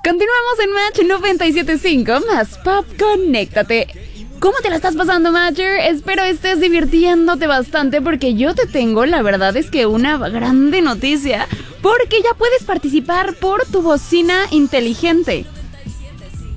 Continuamos en Match 97.5, más pop, conéctate. ¿Cómo te la estás pasando, Matcher? Espero estés divirtiéndote bastante porque yo te tengo, la verdad es que una grande noticia, porque ya puedes participar por tu bocina inteligente.